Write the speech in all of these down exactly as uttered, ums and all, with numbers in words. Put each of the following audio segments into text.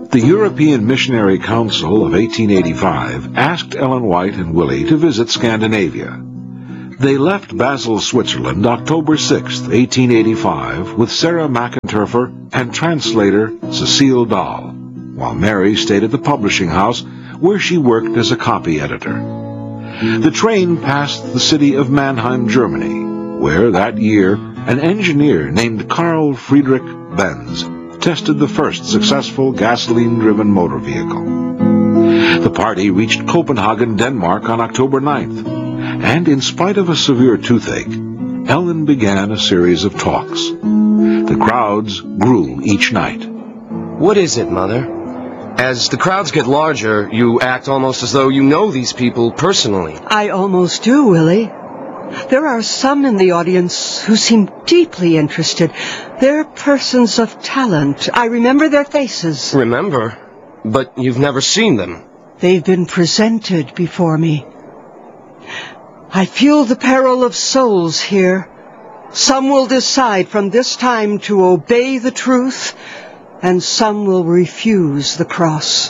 The European Missionary Council of eighteen eighty-five asked Ellen White and Willie to visit Scandinavia. They left Basel, Switzerland, October sixth, eighteen eighty-five, with Sarah McInturfer and translator Cecile Dahl, while Mary stayed at the publishing house where she worked as a copy editor. The train passed the city of Mannheim, Germany, where that year an engineer named Carl Friedrich Benz tested the first successful gasoline-driven motor vehicle. The party reached Copenhagen, Denmark on October ninth, and in spite of a severe toothache, Ellen began a series of talks. The crowds grew each night. What is it, Mother? As the crowds get larger, you act almost as though you know these people personally. I almost do, Willie. There are some in the audience who seem deeply interested. They're persons of talent. I remember their faces. Remember? But you've never seen them. They've been presented before me. I feel the peril of souls here. Some will decide from this time to obey the truth, and some will refuse the cross.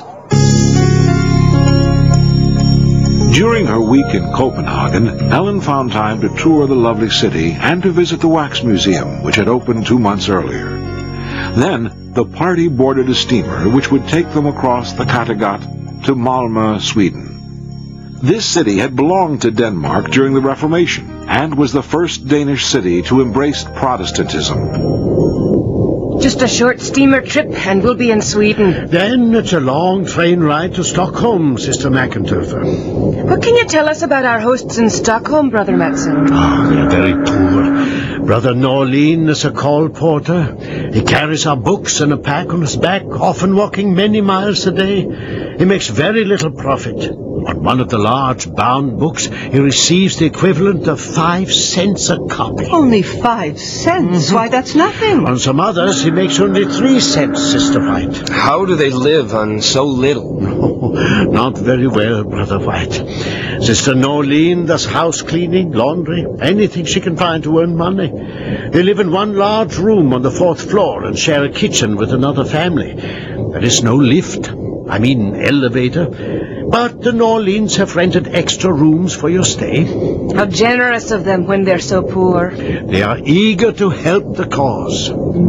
During her week in Copenhagen, Ellen found time to tour the lovely city and to visit the Wax Museum, which had opened two months earlier. Then, the party boarded a steamer which would take them across the Kattegat to Malmö, Sweden. This city had belonged to Denmark during the Reformation and was the first Danish city to embrace Protestantism. Just a short steamer trip and we'll be in Sweden. Then it's a long train ride to Stockholm, Sister McInturfer. What can you tell us about our hosts in Stockholm, Brother Mattsson? Oh, they're very poor. Brother Norlin is a call porter. He carries our books and a pack on his back, often walking many miles a day. He makes very little profit. On one of the large bound books, he receives the equivalent of five cents a copy. Only five cents? Mm-hmm. Why, that's nothing. On some others, he makes only three cents, Sister White. How do they live on so little? No, not very well, Brother White. Sister Norlin does house cleaning, laundry, anything she can find to earn money. They live in one large room on the fourth floor and share a kitchen with another family. There is no lift. I mean elevator. But the Norlins have rented extra rooms for your stay. How generous of them when they're so poor. They are eager to help the cause.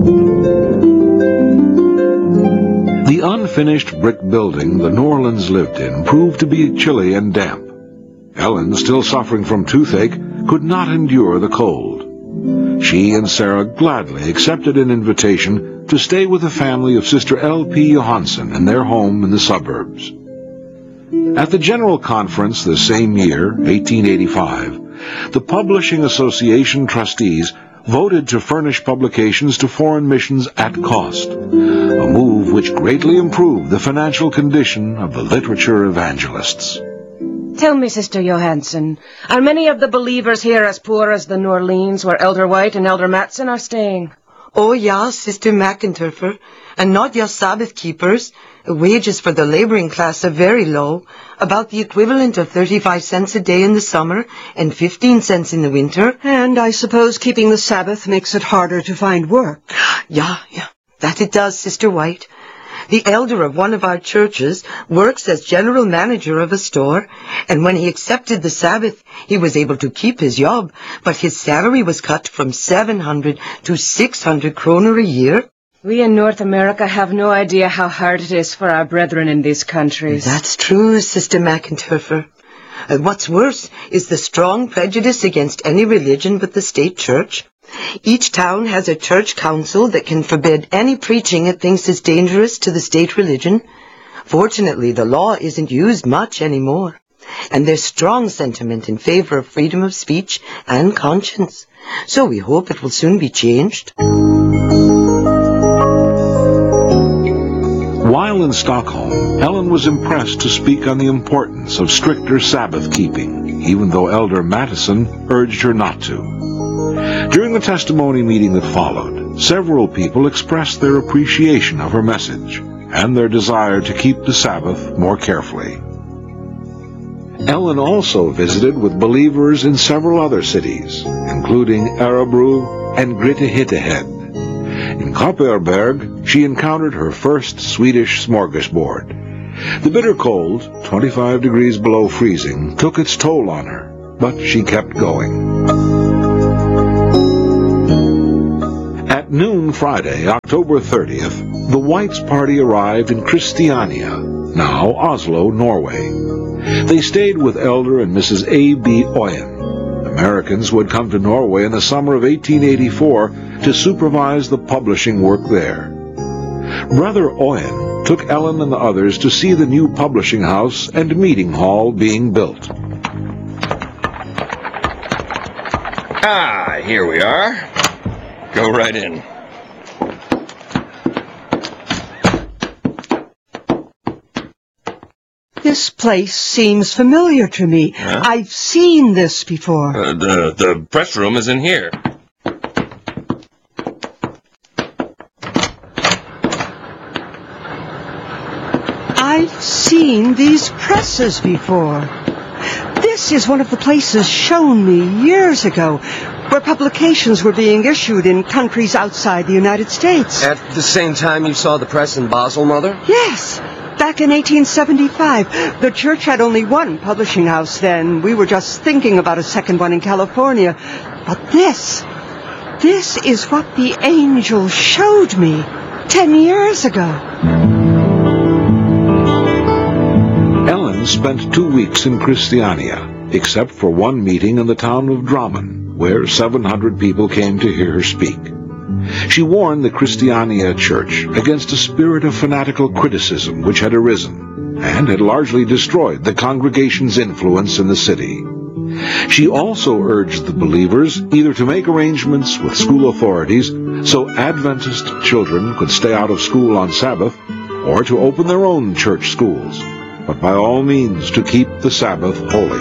The unfinished brick building the Norlins lived in proved to be chilly and damp. Ellen, still suffering from toothache, could not endure the cold. She and Sarah gladly accepted an invitation to stay with the family of Sister L P Johansen in their home in the suburbs. At the General Conference the same year, eighteen eighty-five, the Publishing Association trustees voted to furnish publications to foreign missions at cost, a move which greatly improved the financial condition of the literature evangelists. Tell me, Sister Johansen, are many of the believers here as poor as the Norlins, where Elder White and Elder Mattsson are staying? Oh, yeah, Sister McInturfer, and not just Sabbath keepers. Wages for the laboring class are very low, about the equivalent of thirty-five cents a day in the summer and fifteen cents in the winter. And I suppose keeping the Sabbath makes it harder to find work. Yeah, yeah, that it does, Sister White. The elder of one of our churches works as general manager of a store, and when he accepted the Sabbath, he was able to keep his job, but his salary was cut from seven hundred to six hundred kroner a year. We in North America have no idea how hard it is for our brethren in these countries. That's true, Sister McInturfer. And what's worse is the strong prejudice against any religion but the state church. Each town has a church council that can forbid any preaching it thinks is dangerous to the state religion. Fortunately, the law isn't used much anymore, and there's strong sentiment in favor of freedom of speech and conscience. So we hope it will soon be changed. While in Stockholm, Ellen was impressed to speak on the importance of stricter Sabbath keeping, even though Elder Mattsson urged her not to. During the testimony meeting that followed, several people expressed their appreciation of her message and their desire to keep the Sabbath more carefully. Ellen also visited with believers in several other cities, including Örebro and Grete Hittehed. In Kopparberg, she encountered her first Swedish smorgasbord. The bitter cold, twenty-five degrees below freezing, took its toll on her, but she kept going. At noon Friday, October thirtieth, the Whites party arrived in Christiania, now Oslo, Norway. They stayed with Elder and Missus A B Oyen, Americans who had come to Norway in the summer of eighteen eighty-four to supervise the publishing work there. Brother Oyen took Ellen and the others to see the new publishing house and meeting hall being built. Ah, here we are. Go right in. This place seems familiar to me. Huh? I've seen this before. Uh, the, the press room is in here. I've seen these presses before. This is one of the places shown me years ago, where publications were being issued in countries outside the United States. At the same time you saw the press in Basel, Mother? Yes, back in eighteen seventy-five. The church had only one publishing house then. We were just thinking about a second one in California. But this, this is what the angel showed me ten years ago. Ellen spent two weeks in Christiania, except for one meeting in the town of Drammen, where seven hundred people came to hear her speak. She warned the Christiania church against a spirit of fanatical criticism which had arisen and had largely destroyed the congregation's influence in the city. She also urged the believers either to make arrangements with school authorities so Adventist children could stay out of school on Sabbath, or to open their own church schools, but by all means to keep the Sabbath holy.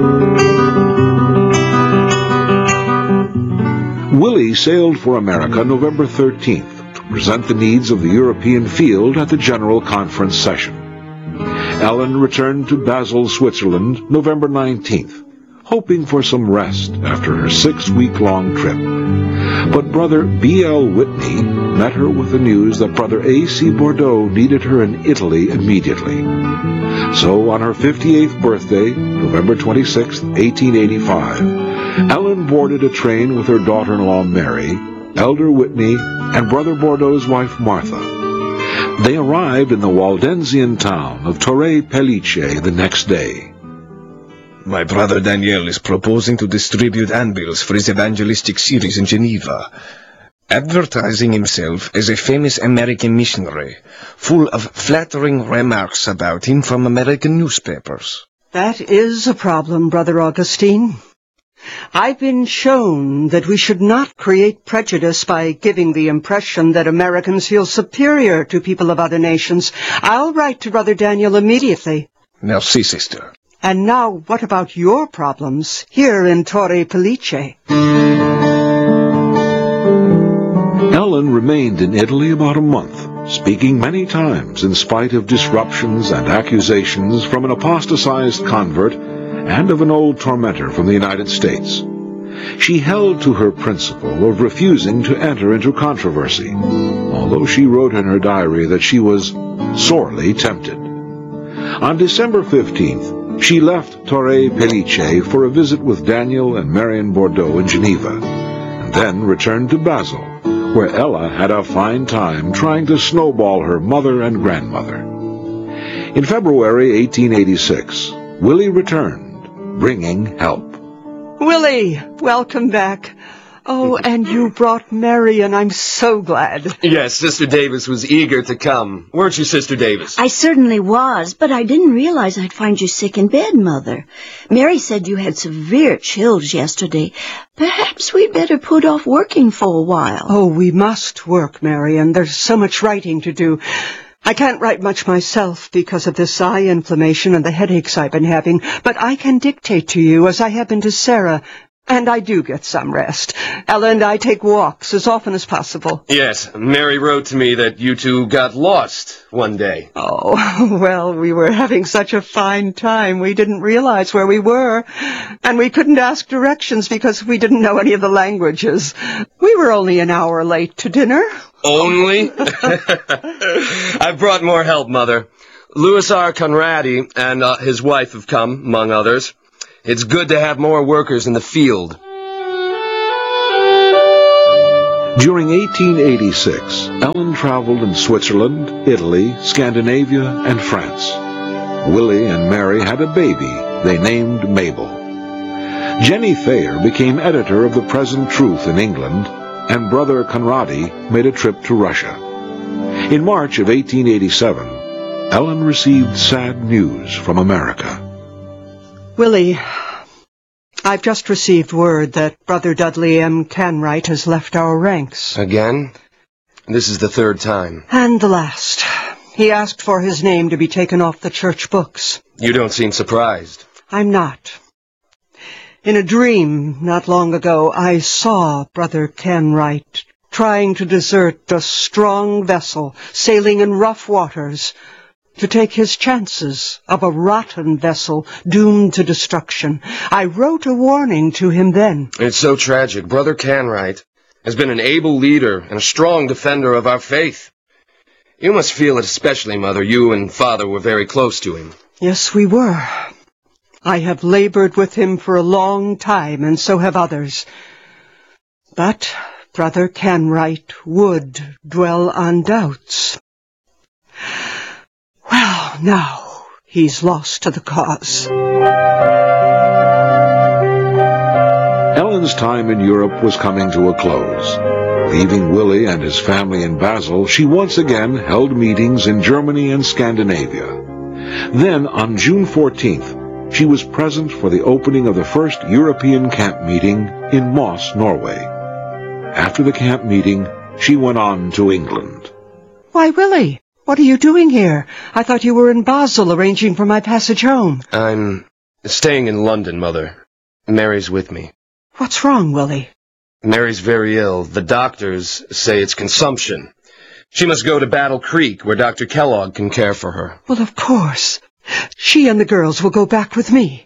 Willie sailed for America November thirteenth to present the needs of the European field at the General Conference session. Ellen returned to Basel, Switzerland, November nineteenth, hoping for some rest after her six-week-long trip. But Brother B L Whitney met her with the news that Brother A C Bordeaux needed her in Italy immediately. So on her fifty-eighth birthday, November twenty-sixth, eighteen eighty-five, Ellen boarded a train with her daughter-in-law Mary, Elder Whitney, and Brother Bordeaux's wife Martha. They arrived in the Waldensian town of Torre Pellice the next day. My brother Daniel is proposing to distribute handbills for his evangelistic series in Geneva, advertising himself as a famous American missionary, full of flattering remarks about him from American newspapers. That is a problem, Brother Augustine. I've been shown that we should not create prejudice by giving the impression that Americans feel superior to people of other nations. I'll write to Brother Daniel immediately. Merci, sister. And now, what about your problems here in Torre Pellice? Ellen remained in Italy about a month, speaking many times in spite of disruptions and accusations from an apostatized convert and of an old tormentor from the United States. She held to her principle of refusing to enter into controversy, although she wrote in her diary that she was sorely tempted. On December fifteenth, she left Torre Pellice for a visit with Daniel and Marion Bordeaux in Geneva, and then returned to Basel, where Ella had a fine time trying to snowball her mother and grandmother. In February eighteen eighty-six, Willie returned, bringing help. Willie, welcome back. Oh, and you brought Mary, and I'm so glad. Yes, Sister Davis was eager to come. Weren't you, Sister Davis? I certainly was, but I didn't realize I'd find you sick in bed, Mother. Mary said you had severe chills yesterday. Perhaps we'd better put off working for a while. Oh, we must work, Mary, and there's so much writing to do. I can't write much myself because of this eye inflammation and the headaches I've been having, but I can dictate to you as I have been to Sarah. And I do get some rest. Ella and I take walks as often as possible. Yes, Mary wrote to me that you two got lost one day. Oh, well, we were having such a fine time we didn't realize where we were. And we couldn't ask directions because we didn't know any of the languages. We were only an hour late to dinner. Only? I've brought more help, Mother. Louis R. Conradi and uh, his wife have come, among others. It's good to have more workers in the field. During eighteen eighty-six, Ellen traveled in Switzerland, Italy, Scandinavia, and France. Willie and Mary had a baby they named Mabel. Jenny Thayer became editor of the Present Truth in England, and Brother Conradi made a trip to Russia. In March of eighteen eighty-seven, Ellen received sad news from America. Willie, I've just received word that Brother Dudley M. Canright has left our ranks. Again? This is the third time. And the last. He asked for his name to be taken off the church books. You don't seem surprised. I'm not. In a dream not long ago, I saw Brother Canright trying to desert a strong vessel sailing in rough waters to take his chances of a rotten vessel doomed to destruction. I wrote a warning to him then. It's so tragic. Brother Canright has been an able leader and a strong defender of our faith. You must feel it especially, Mother. You and Father were very close to him. Yes, we were. I have labored with him for a long time, and so have others. But Brother Canright would dwell on doubts. Well, now he's lost to the cause. Ellen's time in Europe was coming to a close. Leaving Willie and his family in Basel, she once again held meetings in Germany and Scandinavia. Then, on June fourteenth, she was present for the opening of the first European camp meeting in Moss, Norway. After the camp meeting, she went on to England. Why, Willie, what are you doing here? I thought you were in Basel arranging for my passage home. I'm staying in London, Mother. Mary's with me. What's wrong, Willie? Mary's very ill. The doctors say it's consumption. She must go to Battle Creek, where Doctor Kellogg can care for her. Well, of course. She and the girls will go back with me.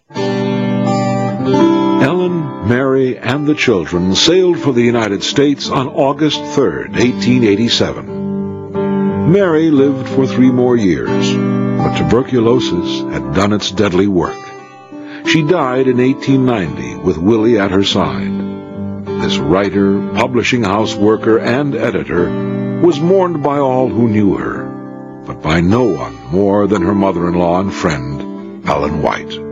Ellen, Mary, and the children sailed for the United States on August third, eighteen eighty-seven. Mary lived for three more years, but tuberculosis had done its deadly work. She died in eighteen ninety with Willie at her side. This writer, publishing house worker, and editor was mourned by all who knew her, but by no one more than her mother-in-law and friend, Ellen White.